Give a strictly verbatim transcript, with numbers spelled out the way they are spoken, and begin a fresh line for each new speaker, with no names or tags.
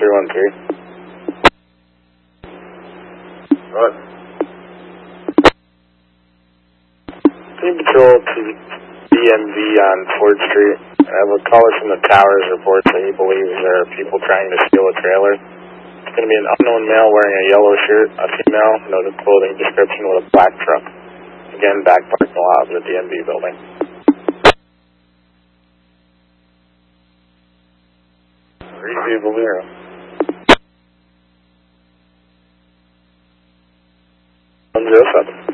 three one three. What? Team Patrol to D M V on Ford Street. I have a caller from the towers reports that he believes there are people trying to steal a trailer. It's going to be an unknown male wearing a yellow shirt, a female, noted clothing description with a black truck. Again, back parking lot of the D M V building. Three people here. one zero seven.